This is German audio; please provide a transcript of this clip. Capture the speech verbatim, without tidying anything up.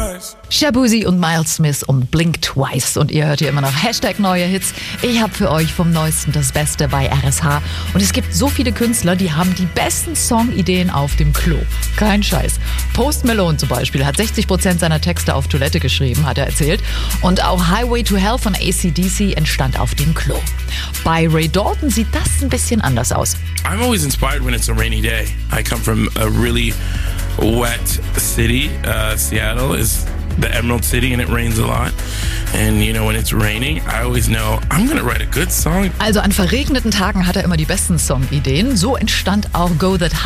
twice. Shaboozey und Miles Smith und Blink Twice. Und ihr hört hier immer noch Hashtag neue Hits. Ich habe für euch vom Neuesten das Beste bei R S H. Und es gibt so viele Künstler, die haben die besten Songideen auf dem Klo. Kein Scheiß. Post Malone zum Beispiel hat sechzig Prozent seiner Texte auf Toilette geschrieben, hat er erzählt. Und auch Highway to Hell von A C D C entstand auf dem Klo. Bei Ray Dalton sieht das ein bisschen anders aus. I'm always inspired when it's a rainy day. I come from a really wet city. Uh, Seattle is the Emerald City and it rains a lot. And you know, when it's raining, I always know I'm gonna write a good song. Also an verregneten Tagen hat er immer die besten Songideen. So entstand auch Go That